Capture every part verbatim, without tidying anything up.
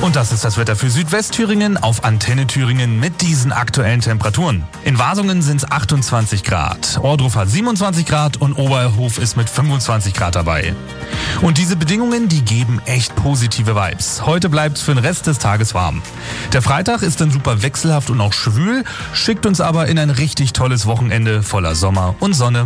Und das ist das Wetter für Südwestthüringen auf Antenne Thüringen mit diesen aktuellen Temperaturen. In Wasungen sind es achtundzwanzig Grad, Ohrdruf hat siebenundzwanzig Grad und Oberhof ist mit fünfundzwanzig Grad dabei. Und diese Bedingungen, die geben echt positive Vibes. Heute bleibt es für den Rest des Tages warm. Der Freitag ist dann super wechselhaft und auch schwül, schickt uns aber in ein richtig tolles Wochenende voller Sommer und Sonne.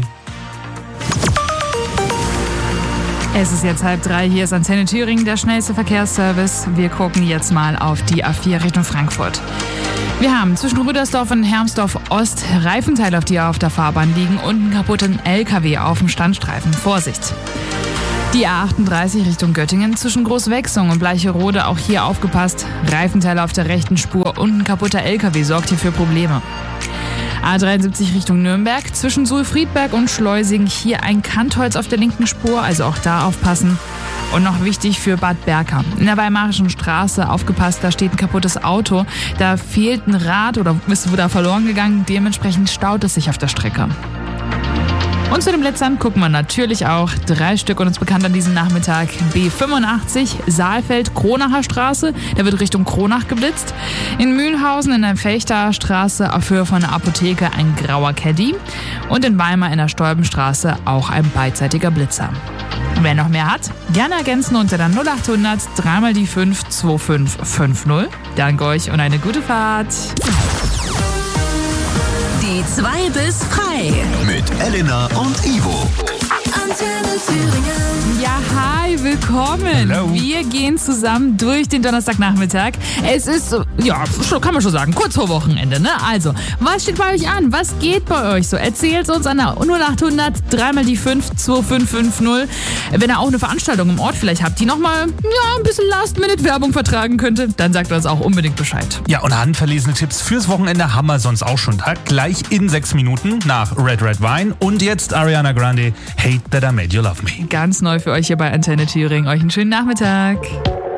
Es ist jetzt halb drei, hier ist Antenne Thüringen, der schnellste Verkehrsservice. Wir gucken jetzt mal auf die A vier Richtung Frankfurt. Wir haben zwischen Rüdersdorf und Hermsdorf Ost Reifenteile, auf die auf der Fahrbahn liegen und einen kaputten L K W auf dem Standstreifen. Vorsicht! Die A achtunddreißig Richtung Göttingen zwischen Großwechsung und Bleicherode, auch hier aufgepasst. Reifenteile auf der rechten Spur und ein kaputter L K W sorgt hier für Probleme. A dreiundsiebzig Richtung Nürnberg, zwischen Suhl-Friedberg und Schleusing, hier ein Kantholz auf der linken Spur, also auch da aufpassen. Und noch wichtig für Bad Berka. In der Weimarischen Straße, aufgepasst, da steht ein kaputtes Auto, da fehlt ein Rad oder ist da verloren gegangen, dementsprechend staut es sich auf der Strecke. Und zu den Blitzern gucken wir natürlich auch drei Stück und uns bekannt an diesem Nachmittag. B fünfundachtzig, Saalfeld-Kronacher Straße, da wird Richtung Kronach geblitzt. In Mühlhausen in der Fechter Straße auf Höhe von der Apotheke ein grauer Caddy. Und in Weimar in der Stolbenstraße auch ein beidseitiger Blitzer. Wer noch mehr hat, gerne ergänzen unter der null achthundert drei mal die fünf zwei fünf fünf null. Danke euch und eine gute Fahrt. Die zwei bis frei. Mit Elena und Ivo. Antenne Thüringen. Ja, hi, willkommen. Hello. Wir gehen zusammen durch den Donnerstagnachmittag. Es ist, so, ja, schon, kann man schon sagen, kurz vor Wochenende, ne? Also, was steht bei euch an? Was geht bei euch so? Erzählt uns an der null achthundert drei mal die fünf zwei fünf fünf null. Wenn ihr auch eine Veranstaltung im Ort vielleicht habt, die nochmal, ja, ein bisschen Last-Minute-Werbung vertragen könnte, dann sagt uns auch unbedingt Bescheid. Ja, und handverlesene Tipps fürs Wochenende haben wir sonst auch schon da. Gleich in sechs Minuten nach Red Red Wine und jetzt Ariana Grande, Hate That I Made You Love Me. Ganz neu für euch hier bei Antenne Thüringen. Euch einen schönen Nachmittag.